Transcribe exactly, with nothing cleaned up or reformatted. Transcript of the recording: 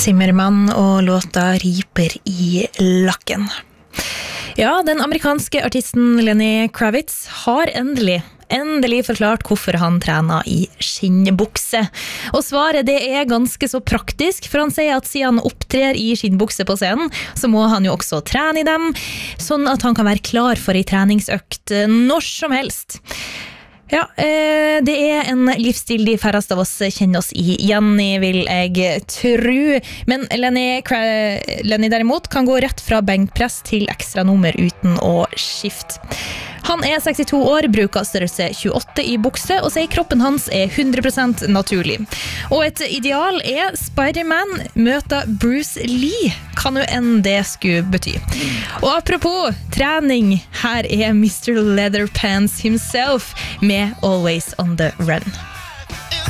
Zimmermann og låta Riper i lakken. Ja, den amerikanske artisten Lenny Kravitz har endelig endelig forklart hvorfor han trener i skinnbukse. Og svaret det er ganske så praktisk, for han sier at siden han opptrer i skinnbukse på scenen, så må han jo også trene i dem, sånn at han kan være klar for en treningsøkt når som helst. Ja, det er en livsstil de færreste av oss kjenner oss igjen i, vil jeg tro. Men Lenny, Lenny derimot kan gå rett fra benkpress til ekstra nummer uten å skifte. Han er sekstito år, bruker størrelse tjueåtte i bukse, og sier kroppen hans er hundre prosent naturlig. Og et ideal er Spider-Man møter Bruce Lee, kan jo enn det skulle bety. Og apropos trening, her er mister Leatherpants himself med Always on the Run.